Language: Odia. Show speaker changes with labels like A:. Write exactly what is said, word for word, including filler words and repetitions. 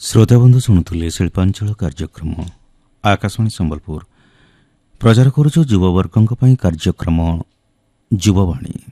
A: ଶ୍ରୋତାବନ୍ଧୁ ଶୁଣୁଥିଲେ ଶିଳ୍ପାଞ୍ଚଳ କାର୍ଯ୍ୟକ୍ରମ ଆକାଶବାଣୀ ସମ୍ବଲପୁର। ପ୍ରଚାର କରୁଛୁ ଯୁବବର୍ଗଙ୍କ ପାଇଁ କାର୍ଯ୍ୟକ୍ରମ ଯୁବବାଣୀ।